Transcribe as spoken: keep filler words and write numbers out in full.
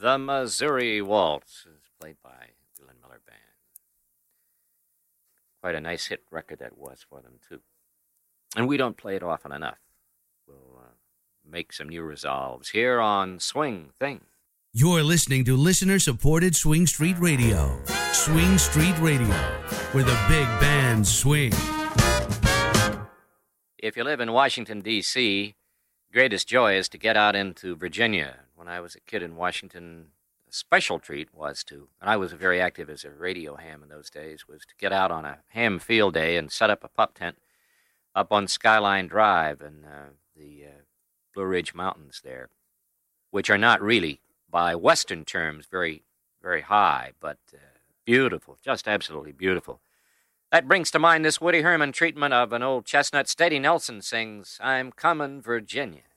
The Missouri Waltz is played by Glenn Miller Band. Quite a nice hit record that was for them, too. And we don't play it often enough. We'll uh, make some new resolves here on Swing Thing. You're listening to listener-supported Swing Street Radio. Swing Street Radio, where the big bands swing. If you live in Washington, D C, greatest joy is to get out into Virginia. When I was a kid in Washington, a special treat was to, and I was very active as a radio ham in those days, was to get out on a ham field day and set up a pup tent up on Skyline Drive in uh, the uh, Blue Ridge Mountains there, which are not really, by Western terms, very, very high, but uh, beautiful, just absolutely beautiful. That brings to mind this Woody Herman treatment of an old chestnut. Steady Nelson sings, "I'm Comin', Virginia."